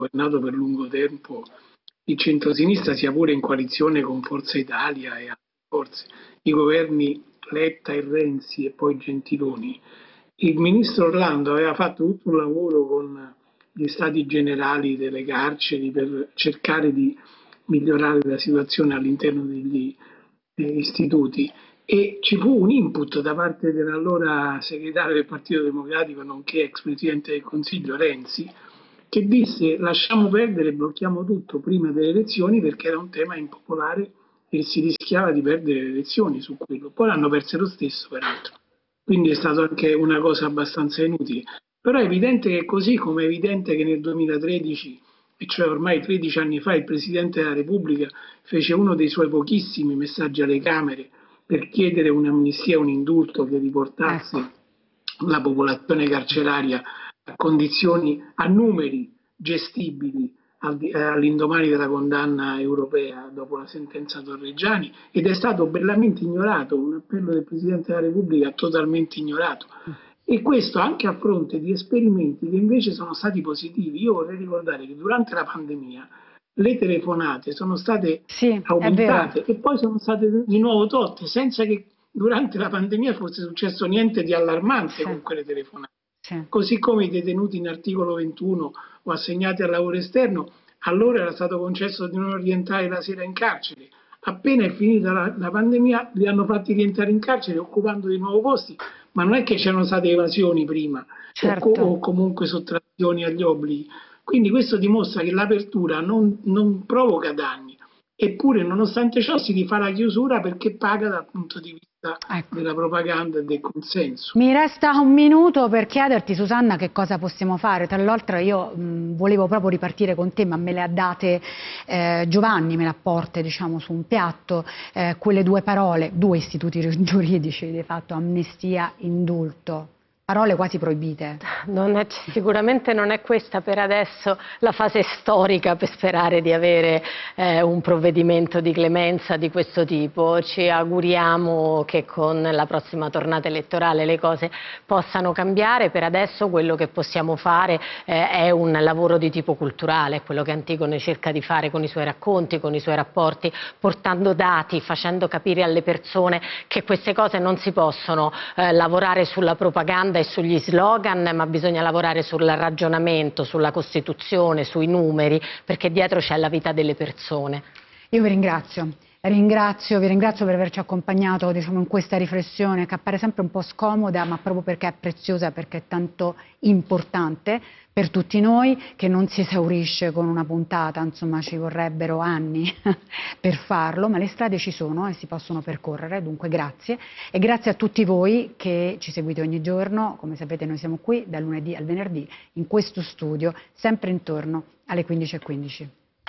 governato per lungo tempo il centrosinistra, sia pure in coalizione con Forza Italia e altre forze, i governi Letta e Renzi e poi Gentiloni, il ministro Orlando aveva fatto tutto un lavoro con gli stati generali delle carceri per cercare di migliorare la situazione all'interno degli istituti, e ci fu un input da parte dell'allora segretario del Partito Democratico, nonché ex Presidente del Consiglio Renzi, che disse: lasciamo perdere, blocchiamo tutto prima delle elezioni, perché era un tema impopolare e si rischiava di perdere le elezioni su quello. Poi l'hanno perse lo stesso, peraltro. Quindi è stata anche una cosa abbastanza inutile. Però è evidente che, così come è evidente che nel 2013, e cioè ormai 13 anni fa, il Presidente della Repubblica fece uno dei suoi pochissimi messaggi alle Camere per chiedere un'amnistia, un indulto che riportasse la popolazione carceraria a condizioni, a numeri gestibili all'indomani della condanna europea dopo la sentenza Torreggiani, ed è stato bellamente ignorato, un appello del Presidente della Repubblica totalmente ignorato. E questo anche a fronte di esperimenti che invece sono stati positivi. Io vorrei ricordare che durante la pandemia le telefonate sono state aumentate e poi sono state di nuovo tolte, senza che durante la pandemia fosse successo niente di allarmante con quelle telefonate. Così come i detenuti in articolo 21 o assegnati al lavoro esterno, allora era stato concesso di non rientrare la sera in carcere. Appena è finita la pandemia li hanno fatti rientrare in carcere occupando di nuovo posti, ma non è che c'erano state evasioni prima o comunque sottrazioni agli obblighi. Quindi questo dimostra che l'apertura non provoca danni, eppure nonostante ciò si rifà la chiusura perché paga dal punto di vista della propaganda e del consenso. Mi resta un minuto per chiederti, Susanna, che cosa possiamo fare. Tra l'altro io volevo proprio ripartire con te, ma me le ha date Giovanni, me le ha porte, diciamo, su un piatto, quelle due parole, due istituti giuridici di fatto: amnistia, indulto. Parole quasi proibite. Sicuramente non è questa per adesso la fase storica per sperare di avere un provvedimento di clemenza di questo tipo. Ci auguriamo che con la prossima tornata elettorale le cose possano cambiare. Per adesso quello che possiamo fare è un lavoro di tipo culturale, quello che Antigone cerca di fare con i suoi racconti, con i suoi rapporti, portando dati, facendo capire alle persone che queste cose non si possono lavorare sulla propaganda e sugli slogan, ma bisogna lavorare sul ragionamento, sulla Costituzione, sui numeri, perché dietro c'è la vita delle persone. Io vi ringrazio. Vi ringrazio per averci accompagnato, diciamo, in questa riflessione che appare sempre un po' scomoda, ma proprio perché è preziosa, perché è tanto importante per tutti noi, che non si esaurisce con una puntata. Insomma, ci vorrebbero anni per farlo, ma le strade ci sono e si possono percorrere. Dunque grazie, e grazie a tutti voi che ci seguite ogni giorno. Come sapete, noi siamo qui dal lunedì al venerdì in questo studio, sempre intorno alle 15:15.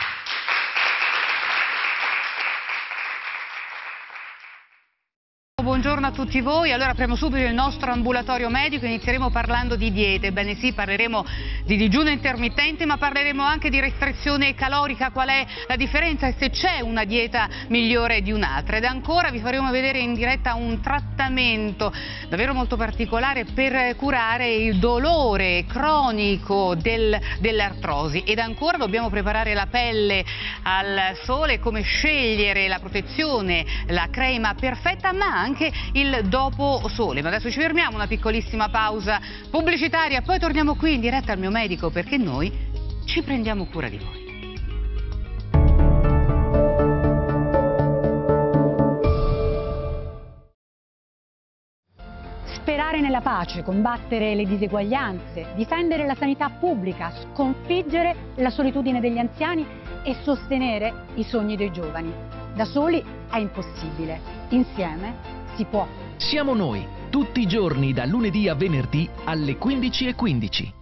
Buongiorno a tutti voi. Allora apriamo subito il nostro ambulatorio medico, inizieremo parlando di diete. Ebbene sì, parleremo di digiuno intermittente, ma parleremo anche di restrizione calorica, qual è la differenza e se c'è una dieta migliore di un'altra. Ed ancora vi faremo vedere in diretta un trattamento davvero molto particolare per curare il dolore cronico dell'artrosi. Ed ancora dobbiamo preparare la pelle al sole, come scegliere la protezione, la crema perfetta, ma anche il dopo sole. Ma adesso ci fermiamo, una piccolissima pausa pubblicitaria, poi torniamo qui in diretta al mio medico, perché noi ci prendiamo cura di voi. Sperare nella pace, combattere le diseguaglianze, difendere la sanità pubblica, sconfiggere la solitudine degli anziani e sostenere i sogni dei giovani. Da soli è impossibile, insieme si può. Siamo noi, tutti i giorni da lunedì a venerdì alle 15:15.